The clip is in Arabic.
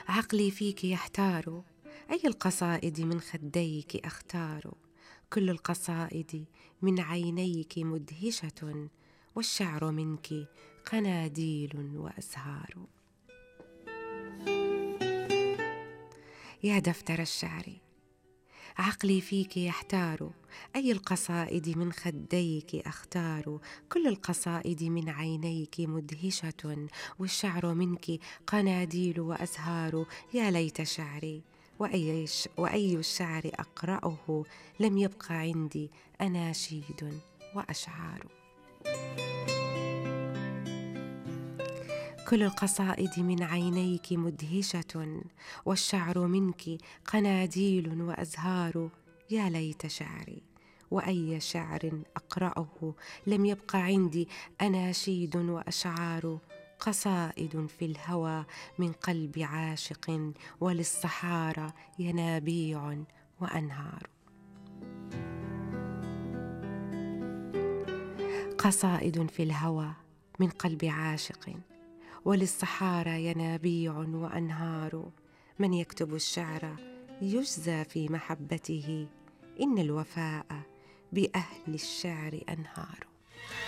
عقلي فيك يحتار، أي القصائد من خديك أختار؟ كل القصائد من عينيك مدهشة، والشعر منك قناديل وأزهار. يا دفتر الشعر، عقلي فيك يحتار، أي القصائد من خديك أختار؟ كل القصائد من عينيك مدهشة، والشعر منك قناديل وأزهار. يا ليت شعري، وأي الشعر أقرأه، لم يبق عندي أناشيد وأشعار. كل القصائد من عينيك مدهشة، والشعر منك قناديل وأزهار. يا ليت شعري، وأي شعر أقرأه، لم يبق عندي أناشيد وأشعار. قصائد في الهوى من قلب عاشق، وللصحارى ينابيع وأنهار. قصائد في الهوى من قلب عاشق، وللصحارى ينابيع وأنهار. من يكتب الشعر يجزى في محبته، إن الوفاء بأهل الشعر أنهار.